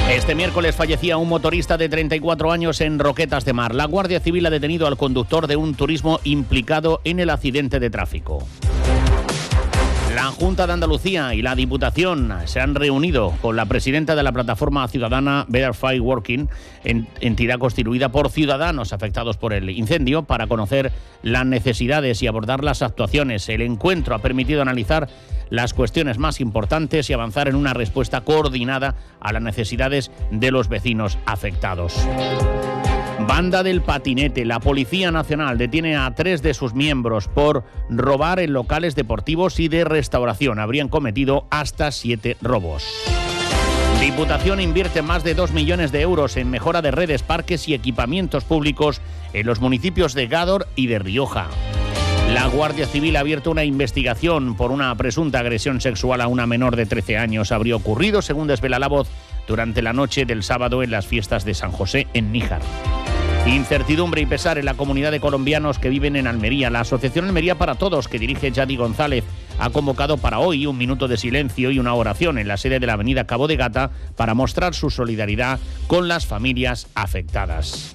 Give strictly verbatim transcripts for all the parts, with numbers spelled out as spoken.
Este miércoles fallecía un motorista de treinta y cuatro años en Roquetas de Mar. La Guardia Civil ha detenido al conductor de un turismo implicado en el accidente de tráfico. La Junta de Andalucía y la Diputación se han reunido con la presidenta de la plataforma ciudadana Better Fight Working, entidad constituida por ciudadanos afectados por el incendio, para conocer las necesidades y abordar las actuaciones. El encuentro ha permitido analizar las cuestiones más importantes y avanzar en una respuesta coordinada a las necesidades de los vecinos afectados. Banda del patinete. La Policía Nacional detiene a tres de sus miembros por robar en locales deportivos y de restauración. Habrían cometido hasta siete robos. Diputación invierte más de dos millones de euros en mejora de redes, parques y equipamientos públicos en los municipios de Gádor y de Rioja. La Guardia Civil ha abierto una investigación por una presunta agresión sexual a una menor de trece años. Habría ocurrido, según desvela La Voz, durante la noche del sábado en las fiestas de San José en Níjar. Incertidumbre y pesar en la comunidad de colombianos que viven en Almería. La Asociación Almería para Todos, que dirige Yadi González, ha convocado para hoy un minuto de silencio y una oración en la sede de la avenida Cabo de Gata para mostrar su solidaridad con las familias afectadas.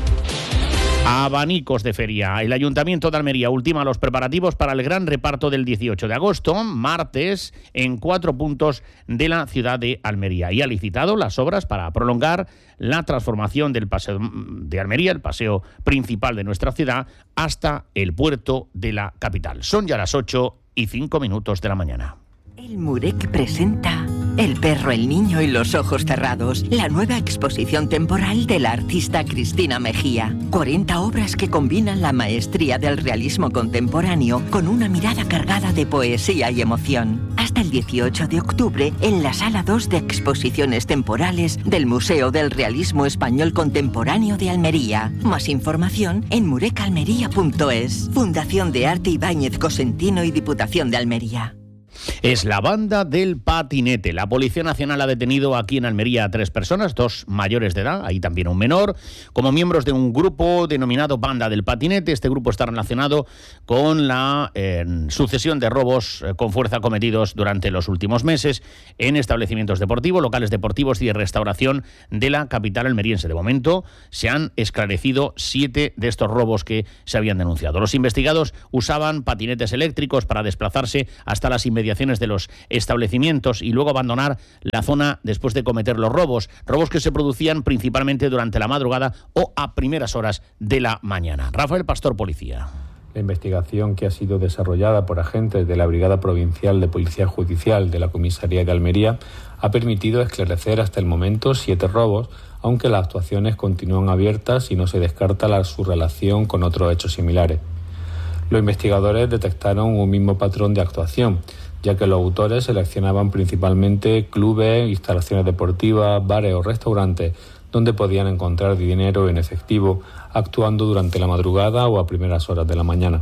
Abanicos de feria. El Ayuntamiento de Almería ultima los preparativos para el gran reparto del dieciocho de agosto, martes, en cuatro puntos de la ciudad de Almería, y ha licitado las obras para prolongar la transformación del paseo de Almería, el paseo principal de nuestra ciudad, hasta el puerto de la capital. Son ya las ocho y cinco minutos de la mañana. El Murek presenta El perro, el niño y los ojos cerrados, la nueva exposición temporal de la artista Cristina Mejía. cuarenta obras que combinan la maestría del realismo contemporáneo con una mirada cargada de poesía y emoción. Hasta el dieciocho de octubre en la Sala dos de Exposiciones Temporales del Museo del Realismo Español Contemporáneo de Almería. Más información en murecalmería punto es. Fundación de Arte Ibáñez Cosentino y Diputación de Almería. Es la banda del patinete. La Policía Nacional ha detenido aquí en Almería a tres personas, dos mayores de edad, ahí también un menor, como miembros de un grupo denominado Banda del Patinete. Este grupo está relacionado con la eh, sucesión de robos eh, con fuerza cometidos durante los últimos meses en establecimientos deportivos, locales deportivos y de restauración de la capital almeriense. De momento se han esclarecido siete de estos robos que se habían denunciado. Los investigados usaban patinetes eléctricos para desplazarse hasta las inmediaciones de los establecimientos y luego abandonar la zona después de cometer los robos. Robos que se producían principalmente durante la madrugada o a primeras horas de la mañana. Rafael Pastor, policía. La investigación, que ha sido desarrollada por agentes de la Brigada Provincial de Policía Judicial de la Comisaría de Almería, ha permitido esclarecer hasta el momento siete robos, aunque las actuaciones continúan abiertas y no se descarta la, su relación con otros hechos similares. Los investigadores detectaron un mismo patrón de actuación, ya que los autores seleccionaban principalmente clubes, instalaciones deportivas, bares o restaurantes donde podían encontrar dinero en efectivo, actuando durante la madrugada o a primeras horas de la mañana.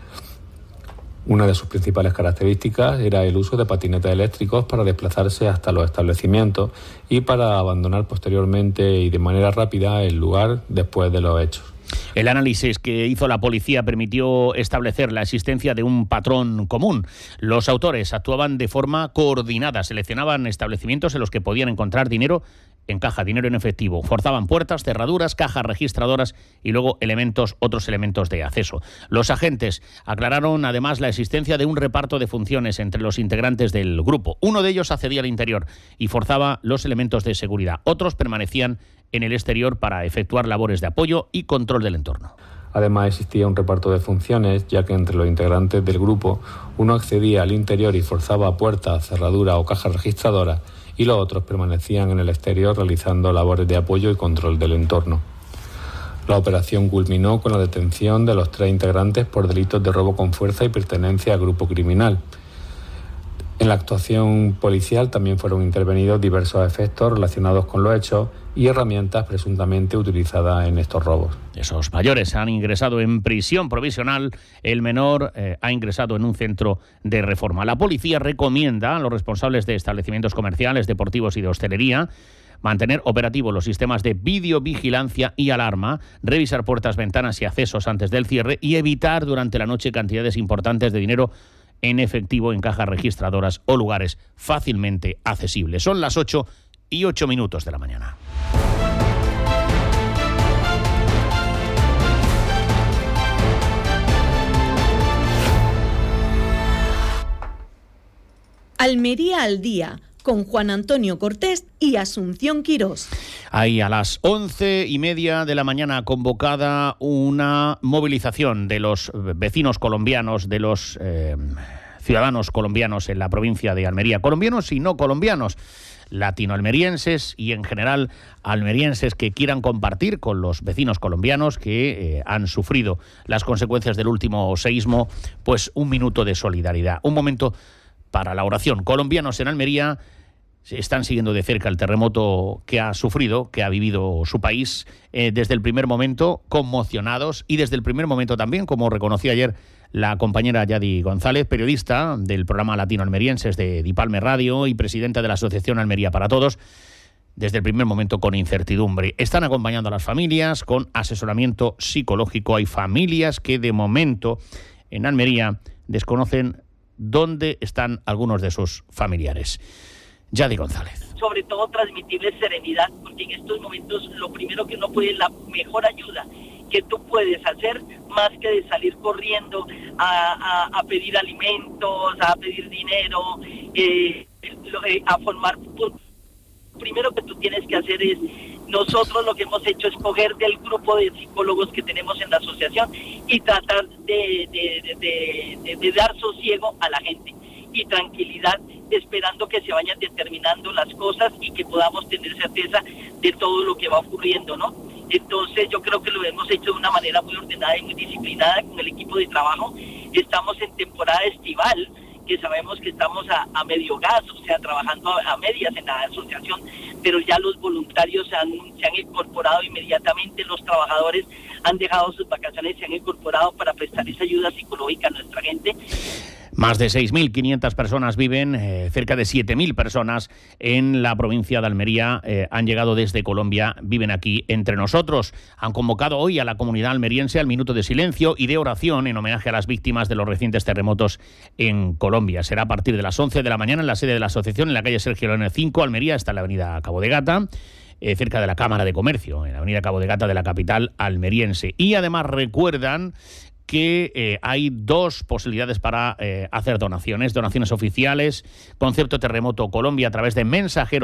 Una de sus principales características era el uso de patinetes eléctricos para desplazarse hasta los establecimientos y para abandonar posteriormente y de manera rápida el lugar después de los hechos. El análisis que hizo la policía permitió establecer la existencia de un patrón común. Los autores actuaban de forma coordinada, seleccionaban establecimientos en los que podían encontrar dinero en caja, dinero en efectivo, forzaban puertas, cerraduras, cajas registradoras y luego elementos, otros elementos de acceso. Los agentes aclararon además la existencia de un reparto de funciones entre los integrantes del grupo. Uno de ellos accedía al interior y forzaba los elementos de seguridad. Otros permanecían en el exterior para efectuar labores de apoyo y control del entorno. Además existía un reparto de funciones, ya que entre los integrantes del grupo uno accedía al interior y forzaba puertas, cerraduras o cajas registradoras, y los otros permanecían en el exterior realizando labores de apoyo y control del entorno. La operación culminó con la detención de los tres integrantes por delitos de robo con fuerza y pertenencia al grupo criminal. En la actuación policial también fueron intervenidos diversos efectos relacionados con los hechos y herramientas presuntamente utilizadas en estos robos. Esos mayores han ingresado en prisión provisional, el menor eh, ha ingresado en un centro de reforma. La policía recomienda a los responsables de establecimientos comerciales, deportivos y de hostelería mantener operativos los sistemas de videovigilancia y alarma, revisar puertas, ventanas y accesos antes del cierre y evitar durante la noche cantidades importantes de dinero en efectivo en cajas registradoras o lugares fácilmente accesibles. Son las ocho y ocho minutos de la mañana. Almería al día, con Juan Antonio Cortés y Asunción Quirós. Ahí a las once y media de la mañana convocada una movilización de los vecinos colombianos, de los eh, ciudadanos colombianos en la provincia de Almería, colombianos y no colombianos, latinoalmerienses y en general almerienses que quieran compartir con los vecinos colombianos que eh, han sufrido las consecuencias del último seísmo, pues un minuto de solidaridad, un momento para la oración. Colombianos en Almería están siguiendo de cerca el terremoto que ha sufrido, que ha vivido su país, eh, desde el primer momento conmocionados y desde el primer momento también, como reconoció ayer la compañera Yadi González, periodista del programa Latinoalmerienses de Dipalme Radio y presidenta de la Asociación Almería para Todos, desde el primer momento con incertidumbre. Están acompañando a las familias con asesoramiento psicológico. Hay familias que de momento en Almería desconocen dónde están algunos de sus familiares. Yadi González. Sobre todo transmitirles serenidad, porque en estos momentos lo primero que uno puede, la mejor ayuda que tú puedes hacer, más que de salir corriendo a, a, a pedir alimentos, a pedir dinero, eh, a formar... Primero que tú tienes que hacer es, nosotros lo que hemos hecho es coger del grupo de psicólogos que tenemos en la asociación y tratar de, de, de, de, de dar sosiego a la gente y tranquilidad, esperando que se vayan determinando las cosas y que podamos tener certeza de todo lo que va ocurriendo, ¿no? Entonces yo creo que lo hemos hecho de una manera muy ordenada y muy disciplinada con el equipo de trabajo. Estamos en temporada estival, que sabemos que estamos a, a medio gas, o sea, trabajando a, a medias en la asociación, pero ya los voluntarios se han, se han incorporado inmediatamente, los trabajadores han dejado sus vacaciones, se han incorporado para prestar esa ayuda psicológica a nuestra gente. Más de seis mil quinientas personas viven, eh, cerca de siete mil personas en la provincia de Almería eh, han llegado desde Colombia, viven aquí entre nosotros. Han convocado hoy a la comunidad almeriense al minuto de silencio y de oración en homenaje a las víctimas de los recientes terremotos en Colombia. Será a partir de las once de la mañana en la sede de la asociación en la calle Sergio Leone cinco, Almería, está en la avenida Cabo de Gata, eh, cerca de la Cámara de Comercio, en la avenida Cabo de Gata de la capital almeriense. Y además recuerdan que eh, hay dos posibilidades para eh, hacer donaciones, donaciones oficiales, Concepto Terremoto Colombia a través de mensajeros